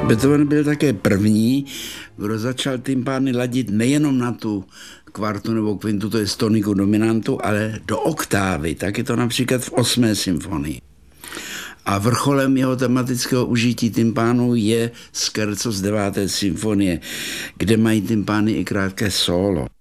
Beethoven byl také první, kdo začal tympány ladit nejenom na tu kvartu nebo kvintu, to je toniku dominantu, ale do oktávy. Tak je to například v 8. symfonii. A vrcholem jeho tematického užití tympánu je scherzo z 9. symfonie, kde mají tympány i krátké sólo.